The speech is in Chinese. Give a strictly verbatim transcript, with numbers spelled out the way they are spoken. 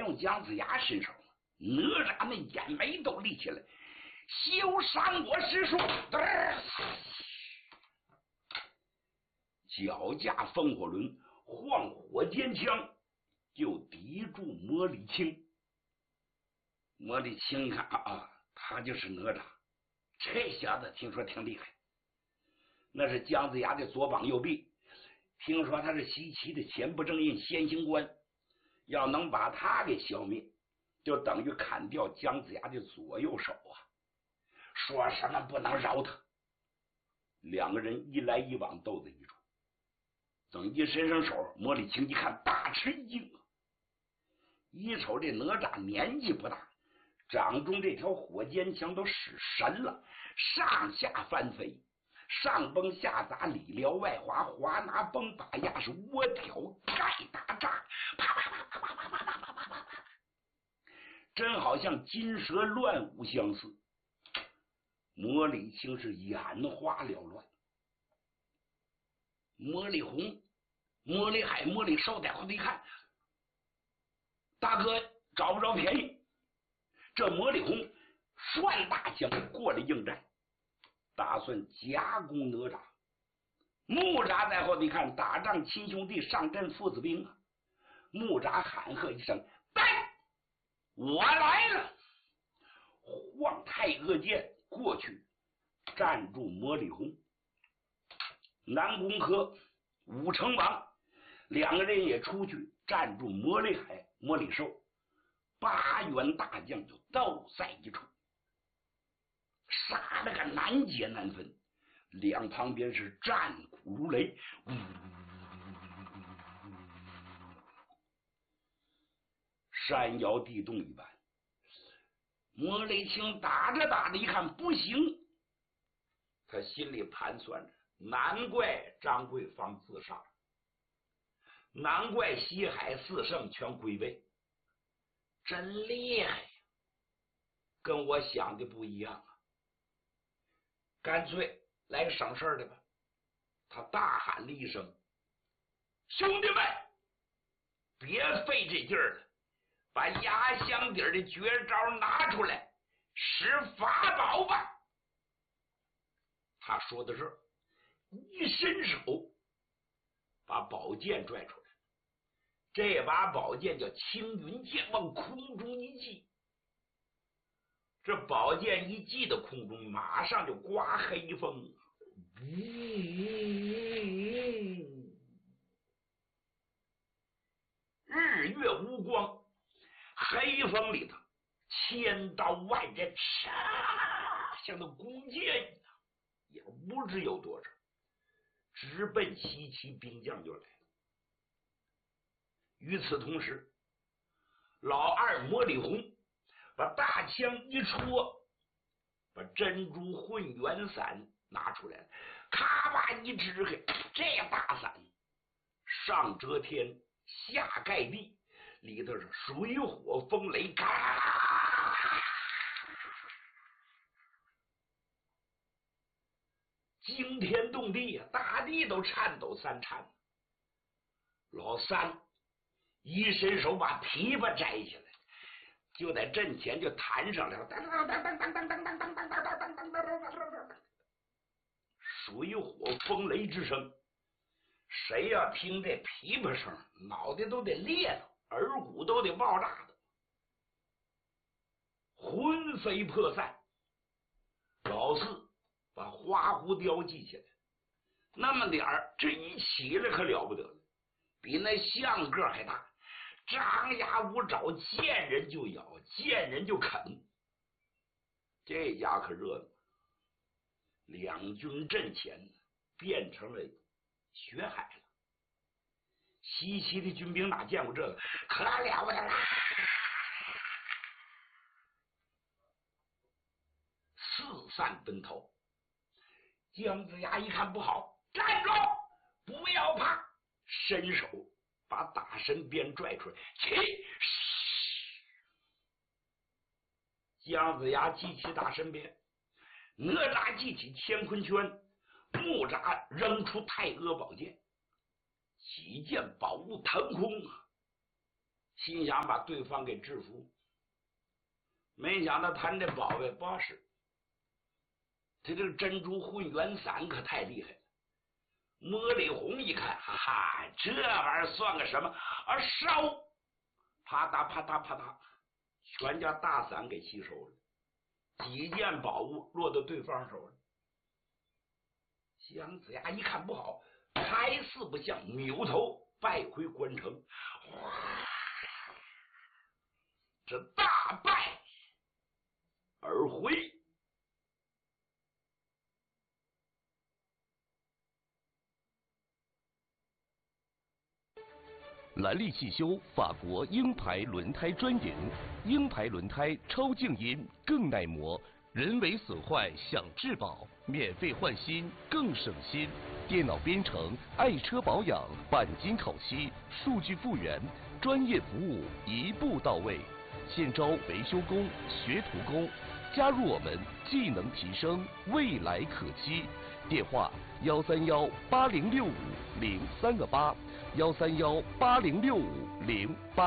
用姜子牙伸手，哪吒那眼眉都立起来，休伤我师叔！脚架风火轮，晃火尖枪，就抵住魔礼青。魔礼青一看啊，他就是哪吒，这小子听说挺厉害，那是姜子牙的左膀右臂，听说他是西岐的前不正印先行官，要能把他给消灭，就等于砍掉姜子牙的左右手啊！说什么不能饶他。两个人一来一往斗在一处，等一伸上手，魔礼青一看大吃一惊啊！一瞅这哪吒年纪不大，掌中这条火尖枪都使神了，上下翻飞，上崩下砸，里撩外滑，滑拿崩把压，是窝挑盖打炸，啪啪啪啪啪啪啪啪啪啪，真好像金蛇乱舞相似。魔礼青是眼花缭乱，魔礼红、魔礼海、魔礼寿在后头一看，大哥找不着便宜。这魔礼红率大将过来应战，打算夹攻哪吒。木吒在后头一看，打仗亲兄弟，上阵父子兵啊！木吒喊喝一声：“来，我来了！”晃太阿剑过去站住魔礼红。南宫轲、武成王两个人也出去站住魔礼海、魔礼寿。八员大将就斗在一处，杀了个难解难分，两旁边是战鼓如雷，山摇地动一般。魔礼青打着打着一看不行，他心里盘算着，难怪张桂芳自杀，难怪西海四圣全归位，真厉害呀，跟我想的不一样啊！干脆来个省事的吧。他大喊了一声：“兄弟们，别费这劲儿了，把压箱底的绝招拿出来，使法宝吧！”他说的是，一伸手把宝剑拽出来。这把宝剑叫青云剑，往空中一击，这宝剑一击到空中，马上就刮黑风，日月无光，黑风里头千刀万刃，像那弓箭一样，也不知有多少，直奔西岐兵将就来了。与此同时，老二魔礼红把大枪一戳，把珍珠混元伞拿出来了，咔吧一支开，这大伞上遮天下盖地，里头是水火风雷，咔，惊天动地啊，大地都颤抖三颤。老三一伸手把琵琶摘下来，就在阵前就弹上了，水火风雷之声，谁要听这琵琶声，脑袋都得裂了，耳骨都得爆炸的，魂飞魄散。老四把花狐雕记起来，那么点儿，这一起来可了不得了，比那象个还大，张牙舞爪，见人就咬，见人就啃。这家可热闹，两军阵前变成了血海了。西岐的军兵哪见过这个，可了不得啦！四散奔逃。姜子牙一看不好，站住，不要怕，伸手把打神鞭拽出来，起！姜子牙记起打神鞭，哪吒记起乾坤圈，木吒扔出太阿宝剑，几件宝物腾空啊！ 心想把对方给制服。没想到他这宝贝不是，他这个珍珠混元散可太厉害了。魔力红一看，哈哈，这玩意儿算个什么啊！烧，啪嗒啪嗒啪嗒，全家大伞给吸收了，几件宝物落到对方手里。姜子牙一看不好，拍四不像，扭头败回关城，哇，这大败而回。 兰利汽修法国鹰牌轮胎专营，鹰牌轮胎超静音，更耐磨，人为损坏享质保，免费换新更省心。电脑编程，爱车保养，钣金烤漆，数据复原，专业服务一步到位。现招维修工、学徒工，加入我们，技能提升，未来可期。电话：幺三幺八零六五零三个八，幺三幺八零六五零八。